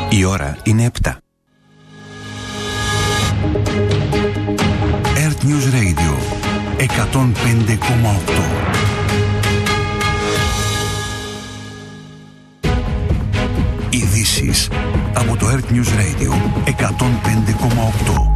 Η ώρα είναι 7. Earth News Radio 105,8. Ειδήσεις από το Earth News Radio 105,8.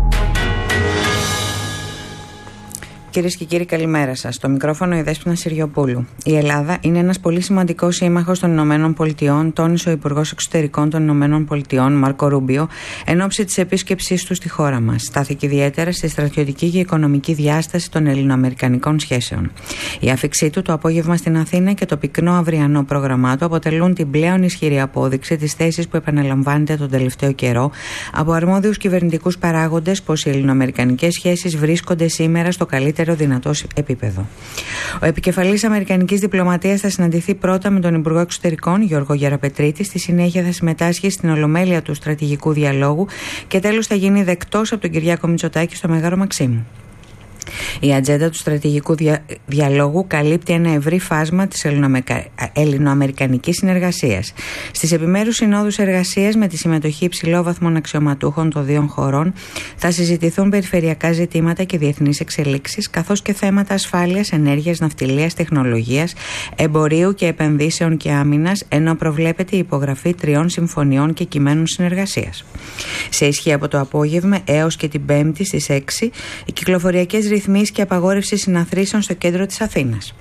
Κυρίες και κύριοι, καλημέρα σας. Στο μικρόφωνο η Δέσποινα Συριοπούλου. Η Ελλάδα είναι ένας πολύ σημαντικός σύμμαχος των Ηνωμένων Πολιτειών, τόνισε ο Υπουργός Εξωτερικών των Ηνωμένων Πολιτειών, Μάρκο Ρούμπιο, εν ώψη της επίσκεψής του στη χώρα μας. Στάθηκε ιδιαίτερα στη στρατιωτική και οικονομική διάσταση των ελληνοαμερικανικών σχέσεων. Η άφιξή του το απόγευμα στην Αθήνα και το πυκνό αυριανό πρόγραμμά του αποτελούν την πλέον ισχυρή απόδειξη της θέσης που επαναλαμβάνεται τον τελευταίο καιρό από αρμόδιους κυβερνητικούς παράγοντες πως οι ελληνοαμερικανικές σχέσεις βρίσκονται σήμερα στο καλύτερο δυνατό επίπεδο. Ο επικεφαλής αμερικανικής διπλωματίας θα συναντηθεί πρώτα με τον Υπουργό Εξωτερικών Γιώργο Γεραπετρίτη, στη συνέχεια θα συμμετάσχει στην ολομέλεια του στρατηγικού διαλόγου και τέλος θα γίνει δεκτός από τον Κυριάκο Μητσοτάκη στο Μέγαρο Μαξίμου. Η ατζέντα του στρατηγικού διαλόγου καλύπτει ένα ευρύ φάσμα της ελληνοαμερικανικής συνεργασίας. Στις επιμέρους συνόδους εργασίας με τη συμμετοχή υψηλόβαθμων αξιωματούχων των δύο χωρών θα συζητηθούν περιφερειακά ζητήματα και διεθνείς εξελίξεις, καθώς και θέματα ασφάλειας, ενέργειας, ναυτιλίας, τεχνολογίας, εμπορίου και επενδύσεων και άμυνας, ενώ προβλέπεται η υπογραφή 3 συμφωνιών και κειμένων συνεργασίας. Σε ισχύ από το απόγευμα έως και την Πέμπτη στις 6, οι κυκλοφοριακές ρυθμίσεις και απαγόρευση συναθρήσεων στο κέντρο της Αθήνας.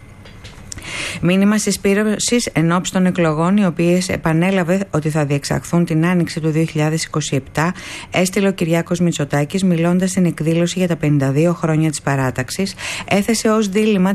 Μήνυμα συσπήρωσης εν ώψη των εκλογών, οι οποίες επανέλαβε ότι θα διεξαχθούν την άνοιξη του 2027, έστειλε ο Κυριάκος Μητσοτάκης μιλώντας στην εκδήλωση για τα 52 χρόνια της παράταξης. Έθεσε ως δίλημμα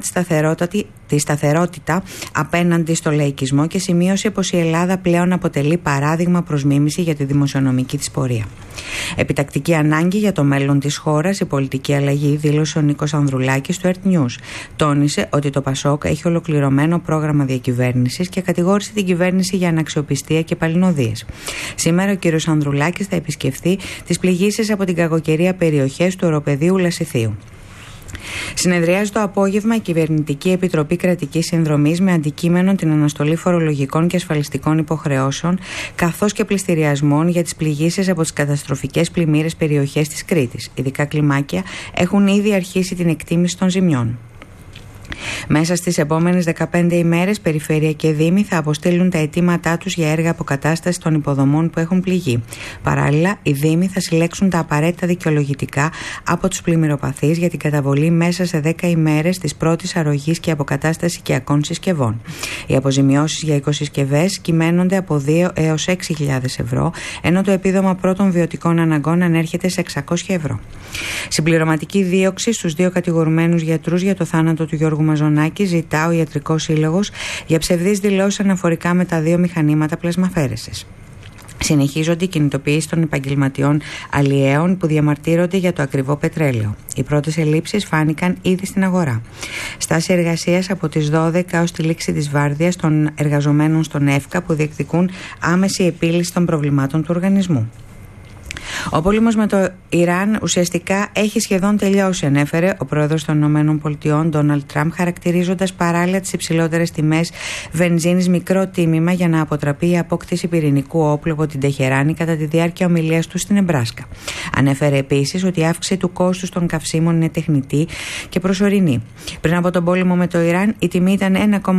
τη σταθερότητα απέναντι στο λαϊκισμό και σημείωσε πως η Ελλάδα πλέον αποτελεί παράδειγμα προς μίμηση για τη δημοσιονομική της πορεία. Επιτακτική ανάγκη για το μέλλον της χώρας, η πολιτική αλλαγή, δήλωσε ο Νίκος Ανδρουλάκης στο Earth News. Τόνισε ότι το ΠΑΣΟΚ έχει ολοκληρωμένο πρόγραμμα διακυβέρνησης και κατηγόρησε την κυβέρνηση για αναξιοπιστία και παλινοδίες. Σήμερα ο κύριος Ανδρουλάκης θα επισκεφθεί τις πληγήσεις από την κακοκαιρία περιοχές του οροπεδίου Λασιθίου. Συνεδριάζει το απόγευμα η Κυβερνητική Επιτροπή Κρατικής Συνδρομής με αντικείμενο την αναστολή φορολογικών και ασφαλιστικών υποχρεώσεων, καθώς και πληστηριασμών για τις πληγήσεις από τις καταστροφικές πλημμύρες περιοχές της Κρήτης. Ειδικά κλιμάκια έχουν ήδη αρχίσει την εκτίμηση των ζημιών. Μέσα στις επόμενες 15 ημέρες, περιφέρεια και δήμοι θα αποστείλουν τα αιτήματά τους για έργα αποκατάστασης των υποδομών που έχουν πληγεί. Παράλληλα, οι δήμοι θα συλλέξουν τα απαραίτητα δικαιολογητικά από τους πλημμυροπαθείς για την καταβολή μέσα σε 10 ημέρες της πρώτης αρρωγής και αποκατάσταση οικιακών συσκευών. Οι αποζημιώσεις για οικοσυσκευές κυμαίνονται από 2 έως 6.000 ευρώ, ενώ το επίδομα πρώτων βιωτικών αναγκών ανέρχεται σε 600 ευρώ. Συμπληρωματική δίωξη στους 2 κατηγορουμένους γιατρούς για το θάνατο του Γιώργου Μαζονάκη ζητά ο Ιατρικός Σύλλογος για ψευδείς δηλώσεις αναφορικά με τα 2 μηχανήματα πλασμαφαίρεσης. Συνεχίζονται οι κινητοποιήσεις των επαγγελματιών αλλιέων που διαμαρτύρονται για το ακριβό πετρέλαιο. Οι πρώτες ελλείψεις φάνηκαν ήδη στην αγορά. Στάση εργασίας από τις 12 ως τη λήξη της βάρδιας των εργαζομένων στον ΕΦΚΑ που διεκδικούν άμεση επίλυση των προβλημάτων του οργανισμού. Ο πόλεμος με το Ιράν ουσιαστικά έχει σχεδόν τελειώσει, ανέφερε ο πρόεδρος των ΗΠΑ, Ντόναλντ Τραμπ, χαρακτηρίζοντας παράλληλα τις υψηλότερες τιμές βενζίνης μικρό τίμημα για να αποτραπεί η απόκτηση πυρηνικού όπλου από την Τεχεράνη κατά τη διάρκεια ομιλίας του στην Νεμπράσκα. Ανέφερε επίσης ότι η αύξηση του κόστους των καυσίμων είναι τεχνητή και προσωρινή. Πριν από τον πόλεμο με το Ιράν, η τιμή ήταν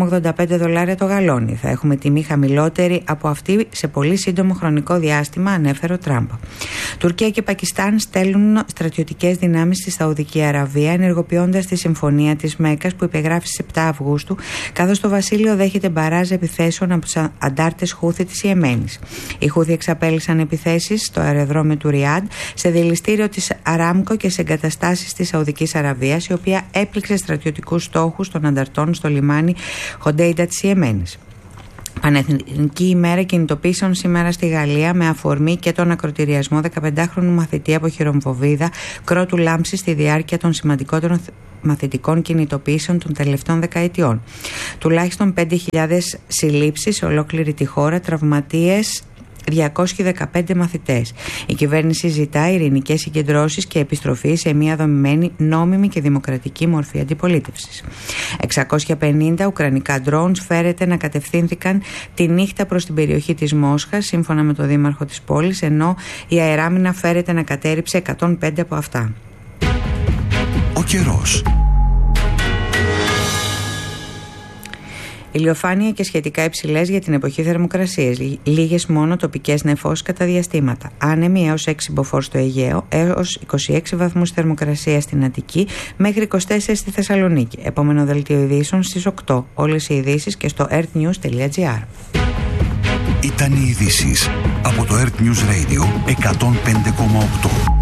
$1,85 το γαλόνι. Θα έχουμε τιμή χαμηλότερη από αυτή σε πολύ σύντομο χρονικό διάστημα, ανέφερε ο Τραμπ. Τουρκία και Πακιστάν στέλνουν στρατιωτικές δυνάμεις στη Σαουδική Αραβία, ενεργοποιώντας τη συμφωνία της Μέκκας που υπεγράφει στις 7 Αυγούστου, καθώς το βασίλειο δέχεται μπαράζ επιθέσεων από τους αντάρτες Χούθη της Ιεμένης. Οι Χούθη εξαπέλυσαν επιθέσεις στο αεροδρόμιο του Ριάντ, σε δηληστήριο της Αράμκο και σε εγκαταστάσεις της Σαουδικής Αραβίας, η οποία έπληξε στρατιωτικούς στόχους των ανταρτών στο λιμάνι Χοντέιντα της Ιεμένης. Πανεθνική ημέρα κινητοποίησεων σήμερα στη Γαλλία με αφορμή και τον ακροτηριασμό 15χρονου μαθητή από χειρομβοβίδα κρότου λάμψη στη διάρκεια των σημαντικότερων μαθητικών κινητοποιήσεων των τελευταίων δεκαετιών. Τουλάχιστον 5.000 συλλήψεις σε ολόκληρη τη χώρα, τραυματίες 215 μαθητές. Η κυβέρνηση ζητά ειρηνικές συγκεντρώσεις και επιστροφή σε μια δομημένη, νόμιμη και δημοκρατική μορφή αντιπολίτευσης. 650 ουκρανικά drones φέρεται να κατευθύνθηκαν τη νύχτα προς την περιοχή της Μόσχας, σύμφωνα με τον δήμαρχο της πόλης, ενώ η αεράμινα φέρεται να κατέρριψε 105 από αυτά. Ο καιρός. Ηλιοφάνεια και σχετικά υψηλές για την εποχή θερμοκρασίες. Λίγες μόνο τοπικές νεφώσεις κατά διαστήματα. Άνεμοι έως 6 μποφόρ στο Αιγαίο, έως 26 βαθμούς θερμοκρασία στην Αττική, μέχρι 24 στη Θεσσαλονίκη. Επόμενο δελτίο ειδήσεων στις 8. Όλες οι ειδήσεις και στο earthnews.gr. Ήταν οι ειδήσεις από το Earth News Radio 105,8.